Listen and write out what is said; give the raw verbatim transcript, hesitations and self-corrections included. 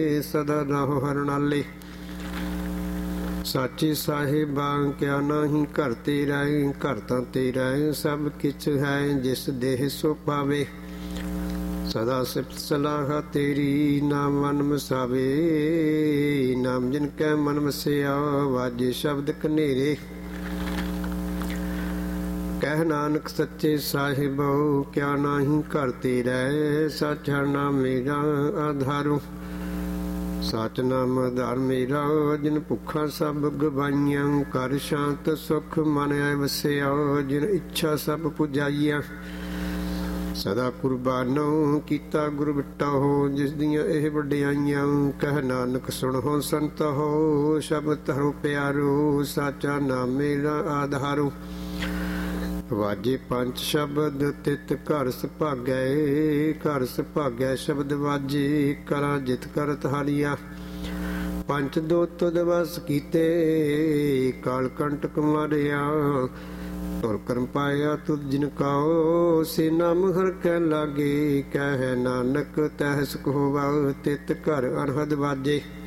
ਸਦਾ ਰਹੋ ਹਰਨਾਲੇ। ਸਾਚੇ ਸਾਹਿਬਾਂ ਕਿਆ ਨਾਹੀਂ ਘਰ ਤੇਰਾ, ਘਰ ਤਾਂ ਤੇਰਾ ਸਭ ਕਿਛ ਹੈ, ਜਿਸ ਦੇਹ ਸੋ ਪਾਵੇ। ਸਦਾ ਸਿਫਤ ਸਲਾਹ ਤੇਰੀ, ਨਾਮ ਮਨ ਵਸਾਵੇ। ਨਾਮ ਜਿਨ ਕੈ ਮਨ ਵਸਿਆ, ਵਾਜੇ ਸ਼ਬਦ ਕਨੇਰੇ। ਕਹਿ ਨਾਨਕ ਸੱਚੇ ਸਾਹਿਬੋ ਕਿਆ ਨਾਹੀਂ ਘਰ ਤੇਰਾ, ਸਾਚਾ ਨਾਮ ਮੇਰਾ ਆਧਾਰੂ। ਸਚ ਨਾਮ ਆਧਾਰ ਮੇਰਾ, ਜਿਨ ਭੁੱਖਾਂ ਸਭ ਗਵਾਈਆਂ। ਕਰ ਸ਼ਾਂਤ ਸੁਖ ਮਨ ਆਏ ਵਸਿਆ, ਜਿਨ ਇੱਛਾ ਸਭ ਪੁਜਾਈਆਂ। ਸਦਾ ਕੁਰਬਾਨੋ ਕੀਤਾ ਗੁਰ ਬਿਟਾ ਹੋ, ਜਿਸ ਦੀਆਂ ਇਹ ਵਡਿਆਈਆਂ। ਕਹਿ ਨਾਨਕ ਸੁਣੋ ਸੰਤ ਹੋ, ਸ਼ਬਦ ਧਰੋ ਪਿਆਰੋ। ਸਾਚਾ ਨਾਮ ਮੇਰਾ ਆਧਾਰੂ। ਵਾਜੇ ਪੰਜ ਸ਼ਬਦ ਤਿਤ ਘਰ ਸੁਭਾਗੈ, ਘਰ ਸੁਭਾਗੈ ਸ਼ਬਦ ਵਾਜੇ। ਕਰਾਂ ਜਿਤ ਕਰ ਤਾਲੀਆ, ਪੰਚ ਦੋ ਤੁਧ ਵਸ ਕੀਤੇ। ਕਾਲ ਕੰਟਕ ਮਾਰਿਆ, ਤੁਰ ਕਰਮ ਪਾਇਆ ਤੁਧ ਜਿਨ ਕਾਓ। ਸੇ ਨਾਮ ਹਰ ਕੈ ਲਾਗੇ, ਕਹਿ ਨਾਨਕ ਤਹਿ ਸੁਖ ਹੋਵਾ। ਤਿਤ ਘਰ ਅਨਹਦ ਵਾਜੇ।